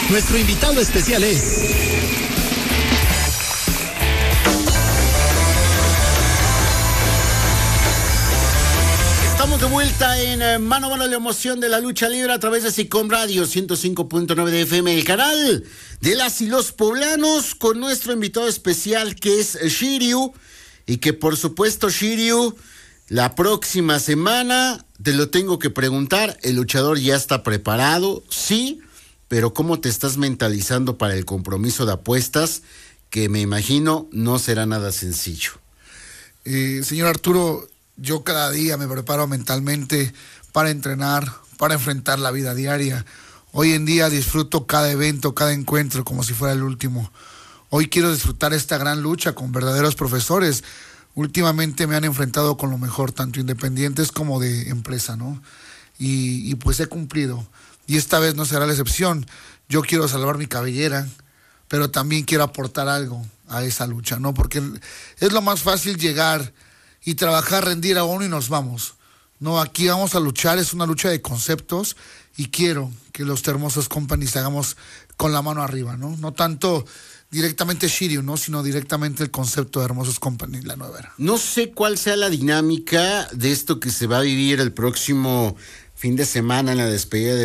Nuestro invitado especial es... Estamos de vuelta en Mano a Mano, la emoción de la lucha libre a través de SICOM Radio 105.9 de FM, el canal de las y los poblanos, con nuestro invitado especial que es Shiryu, y que por supuesto, Shiryu, la próxima semana te lo tengo que preguntar, el luchador ya está preparado, sí, pero ¿cómo te estás mentalizando para el compromiso de apuestas? Que me imagino no será nada sencillo. Señor Arturo, yo cada día me preparo mentalmente para entrenar, para enfrentar la vida diaria. Hoy en día disfruto cada evento, cada encuentro como si fuera el último. Hoy quiero disfrutar esta gran lucha con verdaderos profesores. Últimamente me han enfrentado con lo mejor, tanto independientes como de empresa, ¿no? Y pues he cumplido. Y esta vez no será la excepción. Yo quiero salvar mi cabellera, pero también quiero aportar algo a esa lucha, ¿no? Porque es lo más fácil llegar y trabajar, rendir a uno y nos vamos. No, aquí vamos a luchar, es una lucha de conceptos y quiero que los Hermosos Companies hagamos con la mano arriba, ¿no? No tanto directamente Shiryu, ¿no? Sino directamente el concepto de Hermosos Companies, la nueva era. No sé cuál sea la dinámica de esto que se va a vivir el próximo fin de semana en la despedida de